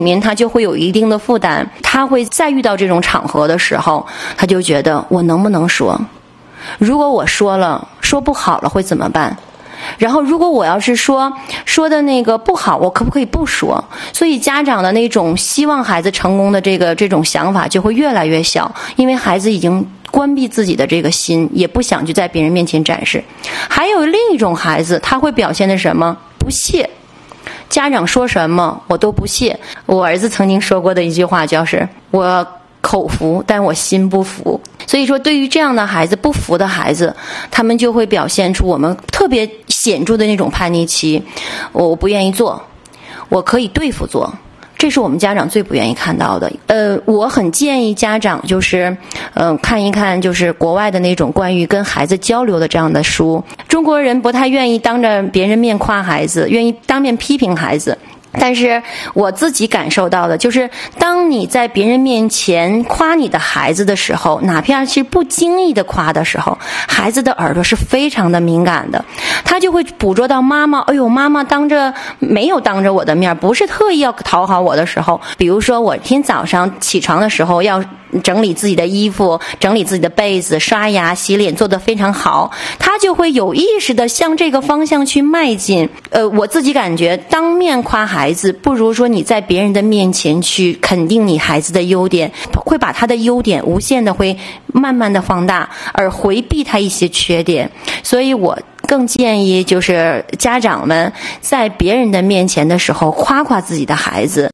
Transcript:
面他就会有一定的负担，他会再遇到这种场合的时候，他就觉得我能不能说？如果我说了，说不好了会怎么办？然后如果我要是说的那个不好，我可不可以不说？所以家长的那种希望孩子成功的这种想法就会越来越小，因为孩子已经关闭自己的这个心，也不想去在别人面前展示。还有另一种孩子，他会表现的什么？不屑。家长说什么我都不屑。我儿子曾经说过的一句话就是我口服，但我心不服。所以说对于这样的孩子，不服的孩子，他们就会表现出我们特别显著的那种叛逆期。我不愿意做，我可以对付做，这是我们家长最不愿意看到的。我很建议家长就是看一看就是国外的那种关于跟孩子交流的这样的书。中国人不太愿意当着别人面夸孩子，愿意当面批评孩子。但是我自己感受到的就是，当你在别人面前夸你的孩子的时候，哪怕是不经意的夸的时候，孩子的耳朵是非常的敏感的，他就会捕捉到妈妈，哎呦，妈妈没有当着我的面，不是特意要讨好我的时候，比如说我天早上起床的时候要整理自己的衣服，整理自己的被子，刷牙洗脸做得非常好，他就会有意识的向这个方向去迈进。我自己感觉当面夸孩子不如说你在别人的面前去肯定你孩子的优点，会把他的优点无限的会慢慢的放大，而回避他一些缺点。所以我更建议就是家长们在别人的面前的时候夸夸自己的孩子，